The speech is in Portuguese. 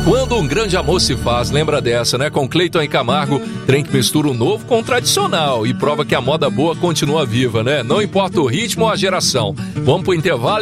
Quando um grande amor se faz, lembra dessa, né? Com Cleiton e Camargo, trem que mistura o novo com o tradicional e prova que a moda boa continua viva, né? Não importa o ritmo ou a geração. Vamos pro intervalo.